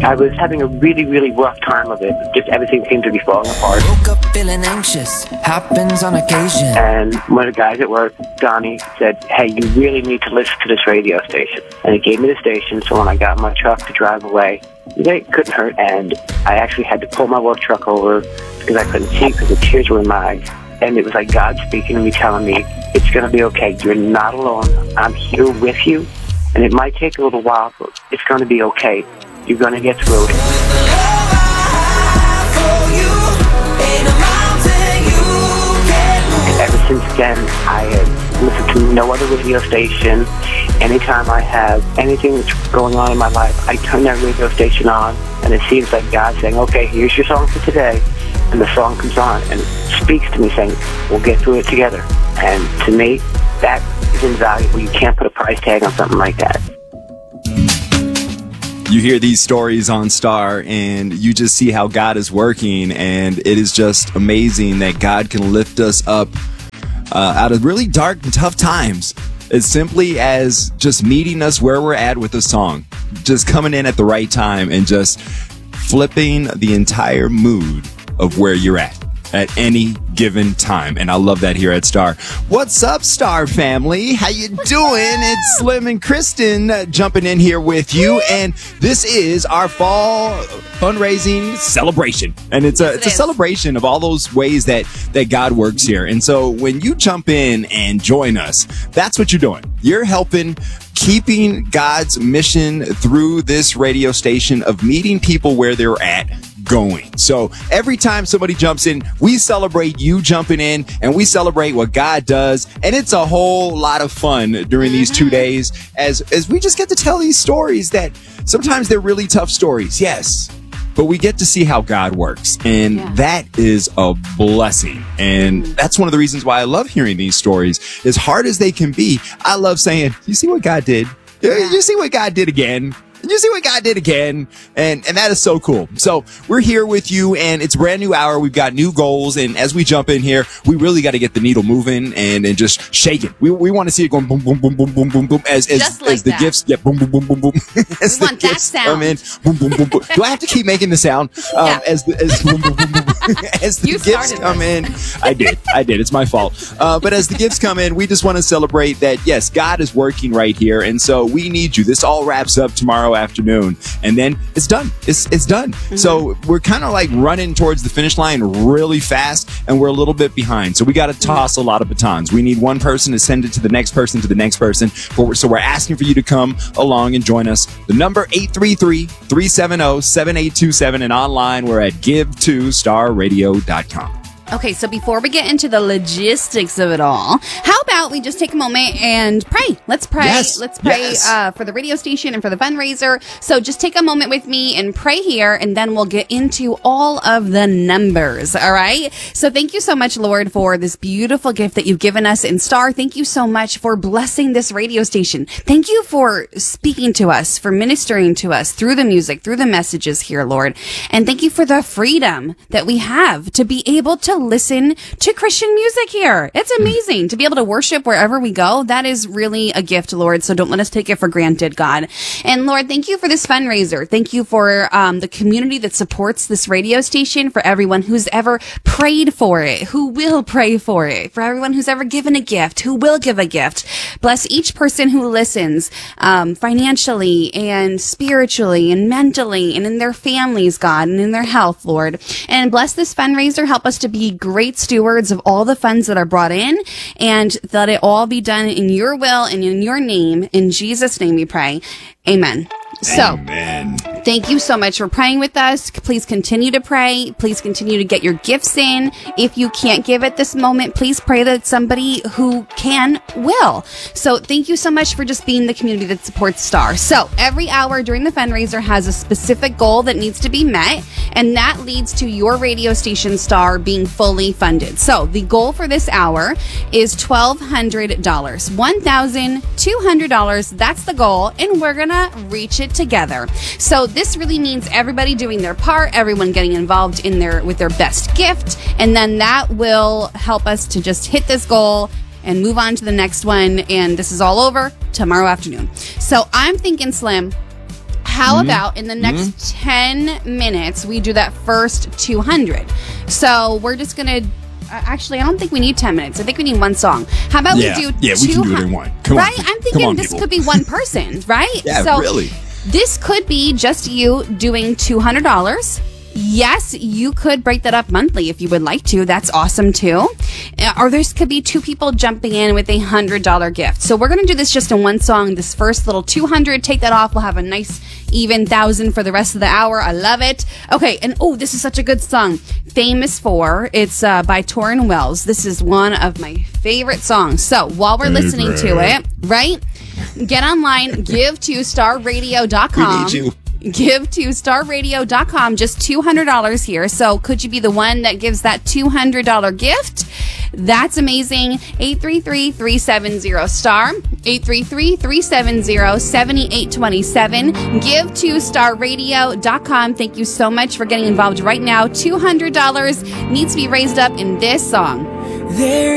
I was having a really, really rough time of it. Just everything seemed to be falling apart. Woke up feeling anxious, happens on occasion. And one of the guys at work, Donnie, said, hey, you really need to listen to this radio station. And he gave me the station, so when I got in my truck to drive away, it couldn't hurt. And I actually had to pull my work truck over because I couldn't see because the tears were in my eyes. And it was like God speaking to me, telling me, it's going to be okay. You're not alone. I'm here with you. And it might take a little while, but it's going to be okay. You're going to get through it. And ever since then, I have listened to no other radio station. Anytime I have anything that's going on in my life, I turn that radio station on, and it seems like God saying, okay, here's your song for today. And the song comes on and speaks to me saying, we'll get through it together. And to me, that is invaluable. You can't put a price tag on something like that. You hear these stories on Star and you just see how God is working, and it is just amazing that God can lift us up out of really dark and tough times as simply as just meeting us where we're at with a song, just coming in at the right time and just flipping the entire mood of where you're at any given time. And I love that here at Star. What's up, Star family? How you doing? It's Slim and Kristen jumping in here with you, and this is our fall fundraising celebration. And it's a celebration of all those ways that God works here. And so when you jump in and join us, that's what you're doing. You're helping keeping God's mission through this radio station of meeting people where they're at going. So every time somebody jumps in, we celebrate you jumping in, and we celebrate what God does. And it's a whole lot of fun during these 2 days as we just get to tell these stories that sometimes they're really tough stories. Yes. But we get to see how God works, and that is a blessing. And that's one of the reasons why I love hearing these stories. As hard as they can be, I love saying, you see what God did? You see what God did again? And you see what God did again. And that is so cool. So we're here with you, and it's a brand new hour. We've got new goals. And as we jump in here, we really got to get the needle moving and just shake it. We want to see it going boom, boom, boom, boom, boom, boom, boom. As the gifts get boom, boom, boom, boom, boom. As we want that sound. Come in, boom, boom, boom, boom. Do I have to keep making the sound? As boom, boom, boom, boom. As the gifts come in. I did. It's my fault. But as the gifts come in, we just want to celebrate that, yes, God is working right here. And so we need you. This all wraps up tomorrow afternoon, and then it's done. It's done. So we're kind of like running towards the finish line really fast, and we're a little bit behind. So we got to toss a lot of batons. We need one person to send it to the next person, So we're asking for you to come along and join us. The number 833-370-7827, and online we're at give2starradio.com. Okay, so before we get into the logistics of it all, how about we just take a moment and pray? Let's pray. Yes. Let's pray for the radio station and for the fundraiser. So just take a moment with me and pray here, and then we'll get into all of the numbers, all right? So thank you so much, Lord, for this beautiful gift that you've given us in Star. Thank you so much for blessing this radio station. Thank you for speaking to us, for ministering to us through the music, through the messages here, Lord. And thank you for the freedom that we have to be able to listen to Christian music here. It's amazing to be able to worship wherever we go. That is really a gift, Lord. So don't let us take it for granted, God. And Lord, thank you for this fundraiser. Thank you for the community that supports this radio station, for everyone who's ever prayed for it, who will pray for it, for everyone who's ever given a gift, who will give a gift. Bless each person who listens financially and spiritually and mentally and in their families, God, and in their health, Lord. And bless this fundraiser. Help us to be great stewards of all the funds that are brought in, and let it all be done in your will and in your name. In Jesus' name we pray. Amen. So, thank you so much for praying with us. Please continue to pray. Please continue to get your gifts in. If you can't give at this moment, please pray that somebody who can will. So thank you so much for just being the community that supports Star. So every hour during the fundraiser has a specific goal that needs to be met, and that leads to your radio station, Star, being fully funded. So the goal for this hour is $1,200. $1,200. That's the goal, and we're going to reach it together. So this really means everybody doing their part, everyone getting involved with their best gift, and then that will help us to just hit this goal and move on to the next one. And this is all over tomorrow afternoon. So I'm thinking, Slim, How about in the next 10 minutes, we do that first 200? So we're just going to... Actually, I don't think we need 10 minutes. I think we need one song. How about we do we can do it in one. Come right? on, I'm thinking this people. could be one person, right? Yeah, so really. This could be just you doing $200. Yes, you could break that up monthly if you would like to. That's awesome too. Or this could be two people jumping in with $100 gift. So we're going to do this just in one song. This first little 200, take that off. We'll have a nice even 1,000 for the rest of the hour. I love it. Okay, and this is such a good song. Famous For. It's by Torrin Wells. This is one of my favorite songs. So while we're listening to it, right? Get online, give to starradio.com. We need you. Give to starradio.com, just $200 here. So could you be the one that gives that $200 gift? That's amazing. 833-370-STAR, 833-370-7827. Give to starradio.com. Thank you so much for getting involved right now. $200 needs to be raised up in this song.